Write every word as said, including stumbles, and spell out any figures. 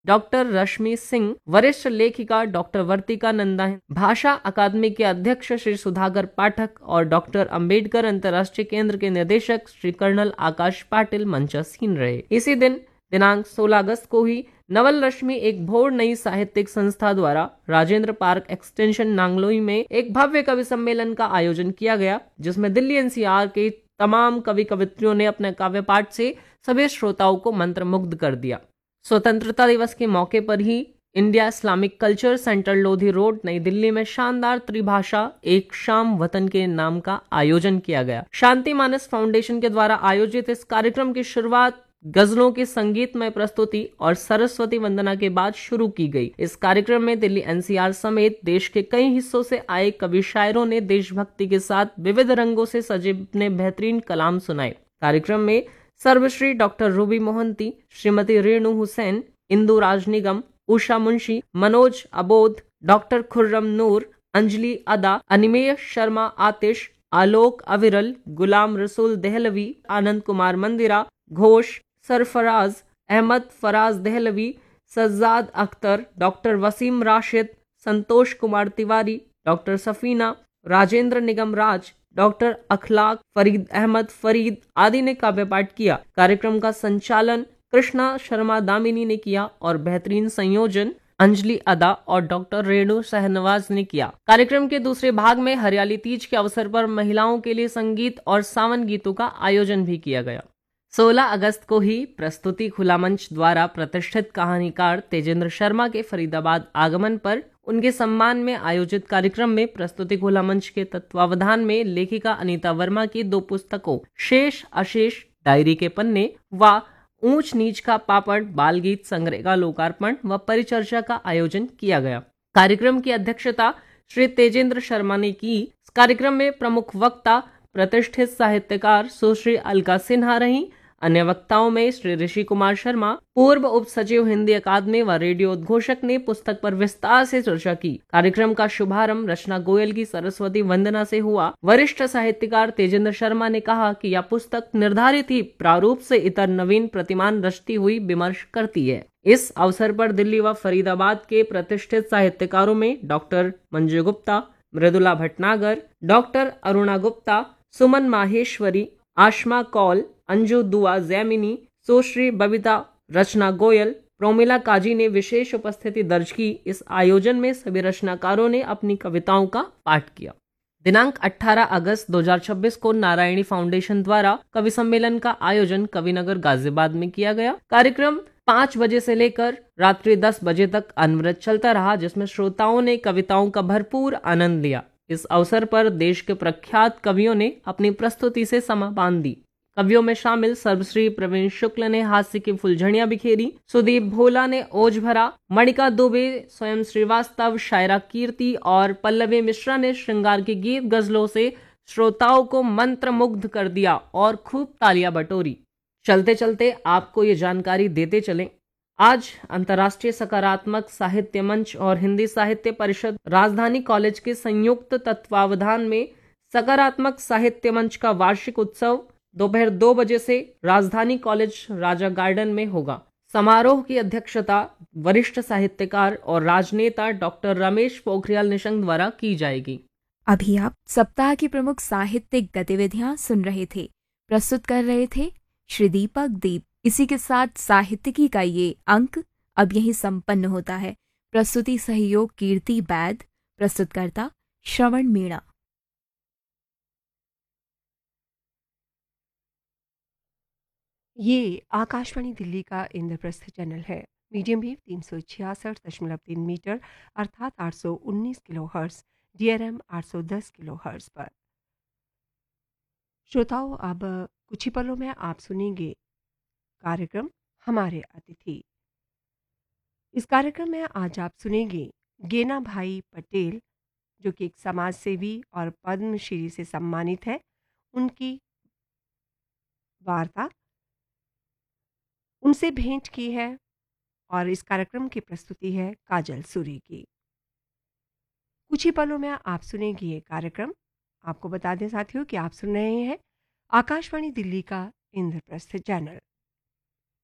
Doctor Rashmi Singh, वरिष्ठ लेखिका doctor वर्तिका नंदा, भाषा अकादमी के अध्यक्ष श्री सुधाकर पाठक और डॉक्टर अंबेडकर अंतर्राष्ट्रीय केंद्र के निदेशक श्री कर्नल आकाश पाटिल मंचासीन रहे। इसी दिन दिनांक सोलह अगस्त को ही नवल रश्मि एक भोर नई साहित्यिक संस्था द्वारा राजेंद्र पार्क एक्सटेंशन नांगलोई में एक भव्य कवि सम्मेलन का आयोजन किया गया, जिसमें दिल्ली एनसीआर के तमाम कवि कवित्रियों ने अपने काव्य पाठ से सभी श्रोताओं को मंत्रमुग्ध कर दिया। स्वतंत्रता दिवस के मौके पर ही India Islamic culture centre Lodhi road नई दिल्ली में शानदार त्रिभाषा एक शाम वतन के नाम का आयोजन किया गया। शांति मानस फाउंडेशन के द्वारा आयोजित इस कार्यक्रम की शुरुआत गजलों की संगीतमय प्रस्तुति और सरस्वती वंदना के बाद शुरू की गई। इस कार्यक्रम में दिल्ली एनसीआर समेत देश के कई हिस्सों से आए कवि शायरों ने देशभक्ति के साथ विविध रंगों से सजे अपने बेहतरीन कलाम सुनाए। कार्यक्रम में सर्वश्री डॉक्टर रूबी मोहंती, श्रीमती रेणु हुसैन, इंदु राज निगम, उषा मुंशी, मनोज अबोध, डॉक्टर खुर्रम नूर, अंजलि अदा, अनिमेय शर्मा आतिश, आलोक अविरल, गुलाम रसूल देहलवी, आनंद कुमार मंदिरा घोष, सरफराज अहमद, फराज देहलवी, सज्जाद अख्तर, डॉक्टर वसीम राशिद, संतोष कुमार तिवारी, डॉक्टर सफीना, राजेंद्र निगम राज, डॉक्टर अखलाक, फरीद अहमद फरीद आदि ने काव्य पाठ किया। कार्यक्रम का संचालन कृष्णा शर्मा दामिनी ने किया और बेहतरीन संयोजन अंजलि अदा और डॉक्टर रेणु सहनवाज ने किया। कार्यक्रम के दूसरे भाग में हरियाली तीज के अवसर पर महिलाओं के लिए संगीत और सावन गीतों का आयोजन भी किया गया। सोलह अगस्त को ही प्रस्तुति खुला मंच द्वारा प्रतिष्ठित कहानीकार तेजेंद्र शर्मा के फरीदाबाद आगमन पर उनके सम्मान में आयोजित कार्यक्रम में प्रस्तुति खुला मंच के तत्वावधान में लेखिका अनीता वर्मा की दो पुस्तकों शेष अशेष डायरी के पन्ने व ऊंच नीच का पापड़ बाल गीत संग्रह का लोकार्पण व परिचर्चा का आयोजन किया गया। कार्यक्रम की अध्यक्षता श्री तेजेंद्र शर्मा ने की। कार्यक्रम में प्रमुख वक्ता प्रतिष्ठित साहित्यकार सुश्री अलका सिन्हा रही। अन्य वक्ताओं में श्री ऋषि कुमार शर्मा, पूर्व उप सचिव हिंदी अकादमी व रेडियो उद्घोषक, ने पुस्तक पर विस्तार से चर्चा की। कार्यक्रम का शुभारंभ रचना गोयल की सरस्वती वंदना से हुआ। वरिष्ठ साहित्यकार तेजेंद्र शर्मा ने कहा कि यह पुस्तक निर्धारित ही प्रारूप से इतर नवीन प्रतिमान रचती हुई विमर्श करती है। इस अवसर पर दिल्ली व फरीदाबाद के प्रतिष्ठित साहित्यकारों में डॉक्टर मंजू गुप्ता, मृदुला भटनागर, डॉक्टर अरुणा गुप्ता, सुमन माहेश्वरी, आशमा कौल, अंजू दुआ जैमिनी, सुश्री बबीता, रचना गोयल, प्रोमिला काजी ने विशेष उपस्थिति दर्ज की। इस आयोजन में सभी रचनाकारों ने अपनी कविताओं का पाठ किया। दिनांक अठारह अगस्त दो हज़ार छब्बीस को नारायणी फाउंडेशन द्वारा कवि सम्मेलन का आयोजन कविनगर गाजियाबाद में किया गया। कार्यक्रम पाँच बजे से लेकर रात्रि दस बजे तक अनवरत चलता रहा, जिसमें श्रोताओं ने कविताओं का भरपूर आनंद लिया। इस अवसर पर देश के प्रख्यात कवियों ने अपनी प्रस्तुति से समा बांध दी। कवियों में शामिल सर्वश्री प्रवीण शुक्ल ने हास्य की फुलझड़ियां बिखेरी, सुदीप भोला ने ओज भरा, मणिका दुबे, स्वयं श्रीवास्तव, शायरा कीर्ति और पल्लवी मिश्रा ने श्रृंगार के गीत गजलों से श्रोताओं को मंत्र मुग्ध कर दिया और खूब तालियां बटोरी। चलते चलते आपको ये जानकारी देते चलें, आज अंतर्राष्ट्रीय सकारात्मक साहित्य मंच और हिंदी साहित्य परिषद राजधानी कॉलेज के संयुक्त तत्वावधान में सकारात्मक साहित्य मंच का वार्षिक उत्सव दोपहर दो बजे से राजधानी कॉलेज राजा गार्डन में होगा। समारोह की अध्यक्षता वरिष्ठ साहित्यकार और राजनेता डॉक्टर रमेश पोखरियाल निशंक द्वारा की जाएगी। अभी आप सप्ताह की प्रमुख साहित्यिक गतिविधियां सुन रहे थे। प्रस्तुत कर रहे थे श्री दीपक दीप। इसी के साथ साहित्यिकी का ये अंक अब यही संपन्न होता है। प्रस्तुति सहयोग कीर्ति बैद, प्रस्तुतकर्ता श्रवण मीणा। ये आकाशवाणी दिल्ली का इंद्रप्रस्थ चैनल है। मीडियम वेव तीन सौ छियासठ दशमलव तीन मीटर अर्थात आठ सौ उन्नीस किलो हर्ट्ज, डीआरएम आठ सौ दस किलो हर्ट्ज पर। श्रोताओं, अब कुछ ही पलों में आप सुनेंगे कार्यक्रम हमारे अतिथि। इस कार्यक्रम में आज आप सुनेंगे गेना भाई पटेल, जो कि एक समाज सेवी और पद्मश्री से सम्मानित है, उनकी वार्ता उनसे भेंट की है। और इस कार्यक्रम की प्रस्तुति है काजल सूरी की। कुछ ही पलों में आप सुनेंगे ये कार्यक्रम। आपको बता दें साथियों कि आप सुन रहे हैं आकाशवाणी दिल्ली का इंद्रप्रस्थ चैनल।